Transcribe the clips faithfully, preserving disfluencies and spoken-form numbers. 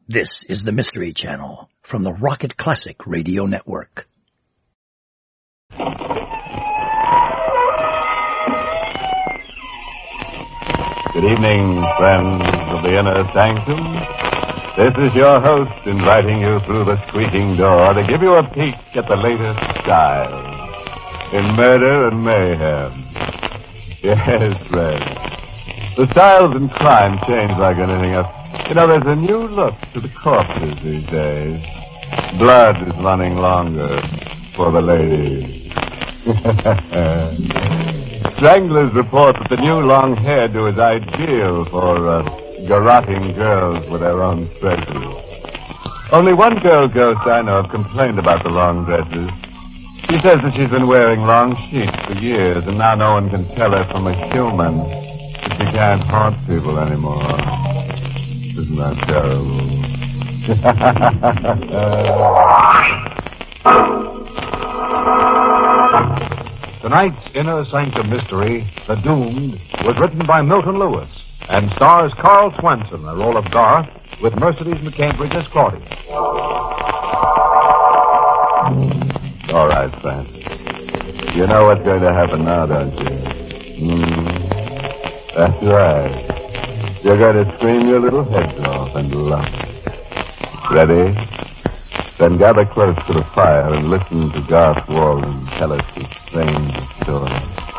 This is the Mystery Channel from the Rocket Classic Radio Network. Good evening, friends of the inner sanctum. This is your host inviting you through the squeaking door to give you a peek at the latest style in murder and mayhem. Yes, friends. The styles in crime change like anything else. You know, there's a new look to the corpses these days. Blood is running longer for the ladies. Stranglers report that the new long hairdo is ideal for uh, garroting girls with their own treasures. Only one girl ghost I know of complained about the long dresses. She says that she's been wearing long sheets for years, and now no one can tell her from a human that she can't haunt people anymore. Isn't that terrible? Tonight's Inner Sanctum Mystery, The Doomed, was written by Milton Lewis and stars Carl Swenson, the role of Garth, with Mercedes McCambridge as Claudia. All right, friends. You know what's going to happen now, don't you? Mm, that's right. You're going to scream your little heads off and laugh. Ready? Then gather close to the fire and listen to Garth Walden tell us his strange story.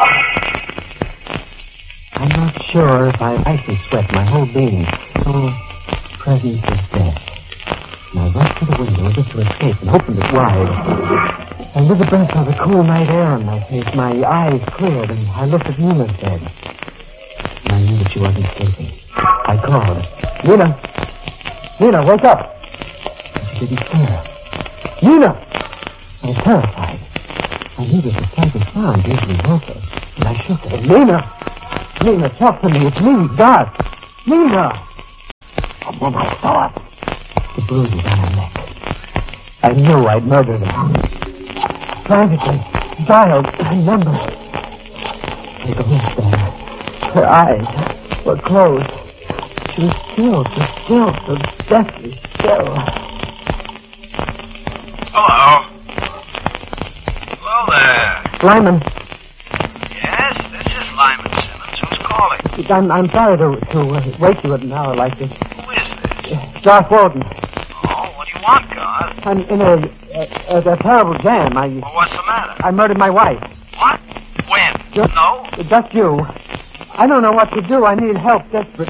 I'm not sure if I like to sweat my whole being. Oh, presence of death. And I rushed to the window as if to escape and opened it wide. I lit the breath of the cool night air on my face. My eyes cleared, and I looked at Nina's bed. And I knew that she wasn't sleeping. I called. Nina! Nina, wake up! And she didn't stir. Nina! I was terrified. I knew that the slightest sound usually woke her, and I shook her. Nina! Nina, talk to me. It's me, Garth. Nina! And then I saw it. The bruises on her neck. I knew I'd murdered her. Frantically, dialed her number. Take a look there. Her eyes were closed. She was still, so still, so deathly still. Hello. Hello there. Lyman. Yes, this is Lyman Simmons. Who's calling? I'm, I'm sorry to, to uh, wake you at an hour like this. Who is this? Garth Walden. Oh, what do you want, Garth? I'm in a, a, a, a terrible jam. I, Well, what's the matter? I murdered my wife. What? When? Just, No? Just you. I don't know what to do. I need help desperately.